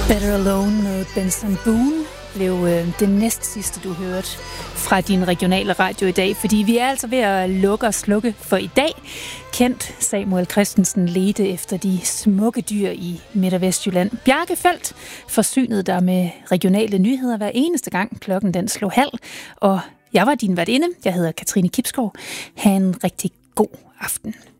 Better Alone med Benson Boone blev det næst sidste, du hørte fra din regionale radio i dag, fordi vi er altså ved at lukke og slukke for i dag. Kendt Samuel Christensen ledte efter de smukke dyr i Midt- og Vestjylland. Bjarke Feldt forsynede dig med regionale nyheder hver eneste gang klokken den slog halv, og jeg var din værtinde. Jeg hedder Katrine Kipskov. Ha' en rigtig god aften.